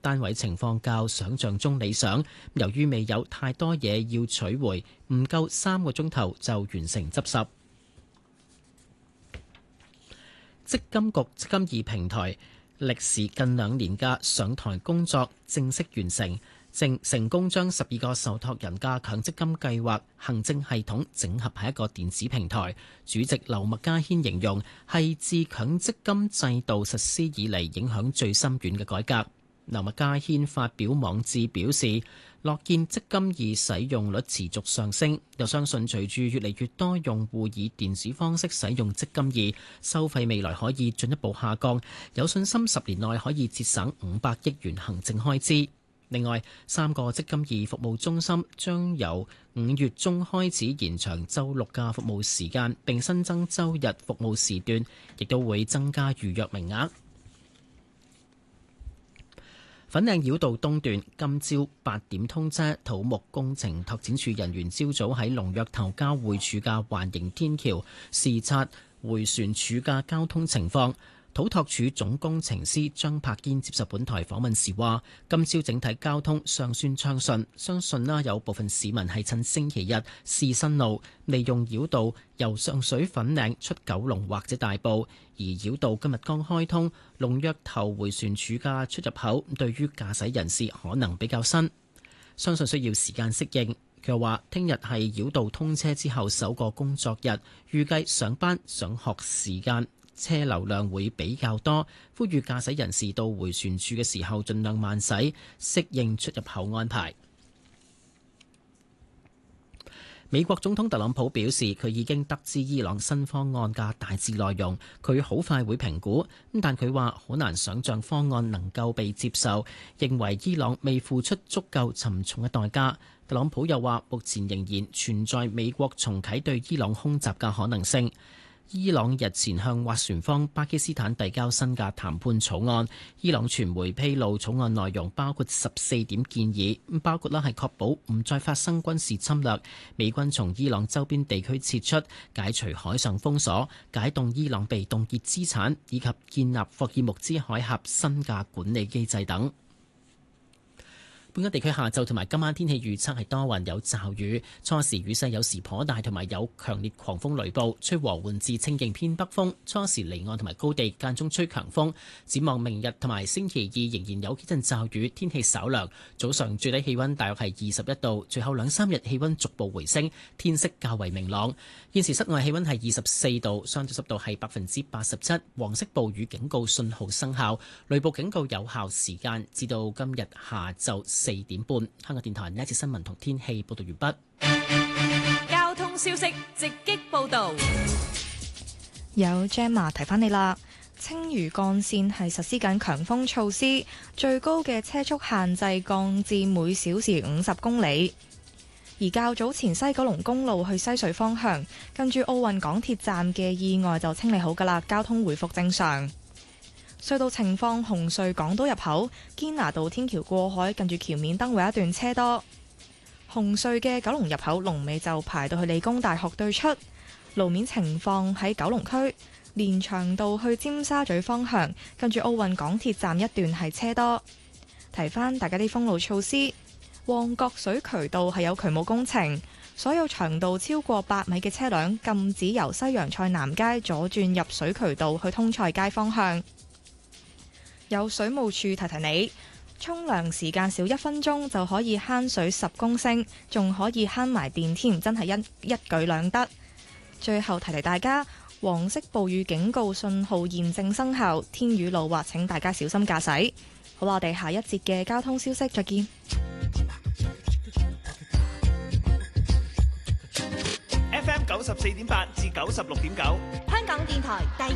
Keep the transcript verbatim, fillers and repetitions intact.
單位情況較想像中理想。由於未有太多嘢要取回，唔夠三個鐘頭就完成執拾。積金局積金易平台歷時近兩年嘅上台工作正式完成，正成功將十二個受託人嘅強積金計劃行政系統整合喺一個電子平台。主席劉麥嘉軒形容係自強積金制度實施以嚟影響最深遠嘅改革。劉麥嘉軒發表網誌表示，樂見積金易使用率持續上升，又相信隨住越嚟越多用戶以電子方式使用積金易，收費未來可以進一步下降，有信心十年內可以節省五百億元行政開支。另外，三個積金易服務中心將由五月中開始延長週六嘅服務時間，並新增週日服務時段，亦都會增加預約名額。粉嶺繞道東段今朝八點通車，土木工程拓展處人員朝早喺龍躍頭交匯處嘅環形天橋視察迴旋處嘅交通情況。土拓署總工程師張柏堅接受本台訪問時話，今朝整體交通尚算暢順，相信啦有部分市民係趁星期日試新路，利用繞道由上水粉嶺出九龍或者大埔。而繞道今日剛開通，龍躍頭迴旋處嘅出入口對於駕駛人士可能比較新，相信需要時間適應。佢又話，聽日係繞道通車之後首個工作日，預計上班上學時間車流量會比較多，呼籲駕駛人士到迴旋處嘅時候盡量慢駛，適應出入口安排。美國總統特朗普表示，佢已經得知伊朗新方案嘅大致內容，佢好快會評估。但佢話好難想像方案能夠被接受，認為伊朗未付出足夠沉重嘅代價。特朗普又話，目前仍然存在美國重啟對伊朗空襲嘅可能性。伊朗日前向斡旋方巴基斯坦遞交新嘅談判草案，伊朗傳媒披露草案內容包括十四點建議，包括啦係確保唔再發生軍事侵略，美軍從伊朗周邊地區撤出，解除海上封鎖，解凍伊朗被凍結資產，以及建立霍爾木茲海峽新嘅管理機制等。本港地區下晝同埋今晚天氣預測係多雲有驟雨，初時雨勢有時頗大，同埋有強烈狂風雷暴，吹和緩至清勁偏北風，初時離岸同埋高地間中吹強風。展望明日同埋星期二仍然有幾陣驟雨，天氣稍涼，早上最低氣溫大約係二十一度，隨後兩三日氣溫逐步回升，天色較為明朗。現時室外氣溫係二十四度，相對濕度係百分之八十七，黃色暴雨警告信號生效，雷暴警告有效時間至到今日下晝四點半。香港電台呢一節新聞同天氣報道完畢。 交通消息直擊報道， 有 Gemma 提翻你啦。青嶼幹線係實施緊強風措施，最高嘅車速限制降至每小時五十公里。而較早前西九龍公路去西隧方向，跟住奧運港鐵站嘅意外就清理好㗎啦，交通回復正常。隧道情況，紅隧港島入口堅拿道天橋過海，近住橋面燈位一段車多。紅隧嘅九龍入口龍尾就排到去理工大學對出。路面情況喺九龍區連翔道去尖沙咀方向，跟住奧運港鐵站一段係車多。提翻大家啲封路措施，旺角水渠道係有渠務工程，所有長度超過八米嘅車輛禁止由西洋菜南街左轉入水渠道去通菜街方向。有水務署提提你，沖涼時間少一分鐘就可以慳水十公升，仲可以慳埋電添，真係一一舉兩得。最後提提大家，黃色暴雨警告信號現正生效，天雨路滑，請大家小心駕駛。好啦，我哋下一節嘅交通消息再見。 F M 九十四點八至九十六點九， 香港電台第